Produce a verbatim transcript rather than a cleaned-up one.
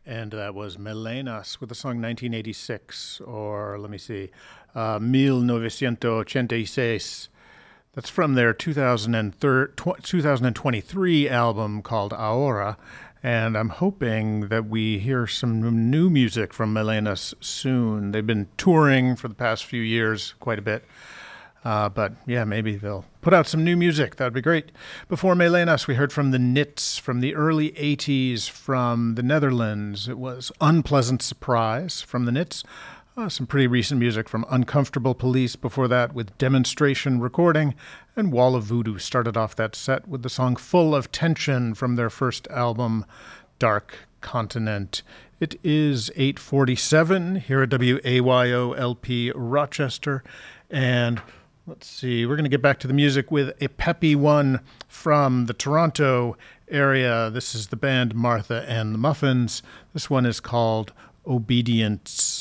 And that was Melenas with the song nineteen eighty-six, or let me see, uh, mil novecientos ochenta y seis. That's from their two thousand twenty-three album called Ahora. And I'm hoping that we hear some new music from Melenas soon. They've been touring for the past few years quite a bit. Uh, but yeah, maybe they'll put out some new music. That would be great. Before Melenas, we heard from the Nits from the early eighties from the Netherlands. It was Unpleasant Surprise from the Nits. Uh, some pretty recent music from Uncomfortable Police before that with Demonstration Recording. And Wall of Voodoo started off that set with the song Full of Tension from their first album, Dark Continent. It is eight forty-seven here at W A Y O L P Rochester. And let's see, we're going to get back to the music with a peppy one from the Toronto area. This is the band Martha and the Muffins. This one is called Obedience.